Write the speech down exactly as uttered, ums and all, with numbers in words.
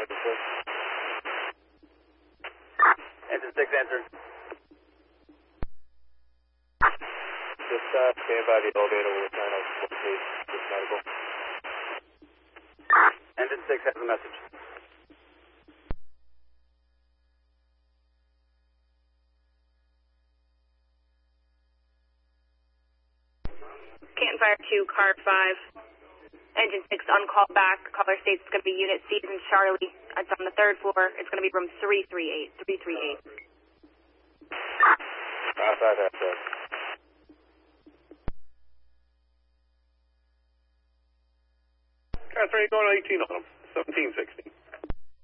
Engine six. Engine six answered. Just uh, stand by the elevator. We're trying to locate this medical. Engine six has a message. Canton Fire two, car five. Engine six on call back. Caller states it's going to be Unit C in Charlie. It's on the third floor. It's going to be room three three eight. three three eight. Car five has that. Car three going eighteen on them. seventeen sixty.